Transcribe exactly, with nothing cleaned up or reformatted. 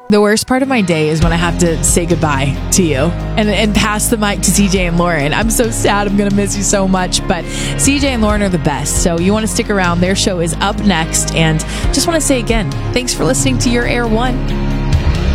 The worst part of my day is when I have to say goodbye to you and, and pass the mic to C J and Lauren. I'm so sad. I'm going to miss you so much. But C J and Lauren are the best. So you want to stick around. Their show is up next. And just want to say again, thanks for listening to Your Air One.